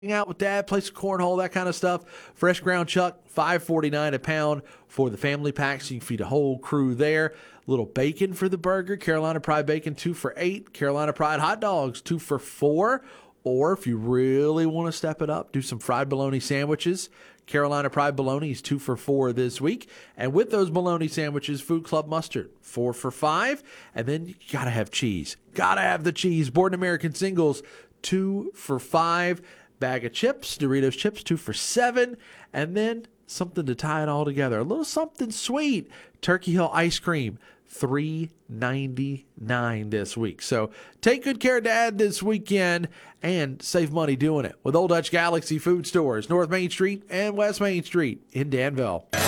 hang out with dad, play some cornhole, that kind of stuff. Fresh ground chuck, $5.49 a pound for the family pack, so you can feed a whole crew there. Little bacon for the burger, Carolina Pride bacon, 2 for $8. Carolina Pride hot dogs, 2 for $4. Or if you really want to step it up, do some fried bologna sandwiches. Carolina Pride bologna is 2 for $4 this week. And with those bologna sandwiches, Food Club mustard, 4 for $5. And then you got to have cheese. Got to have the cheese. Borden American singles, 2 for $5. Bag of chips, Doritos chips, 2 for $7. And then something to tie it all together. A little something sweet. Turkey Hill ice cream, $3.99 this week. So take good care of Dad this weekend and save money doing it with Old Dutch Galaxy Food Stores, North Main Street and West Main Street in Danville.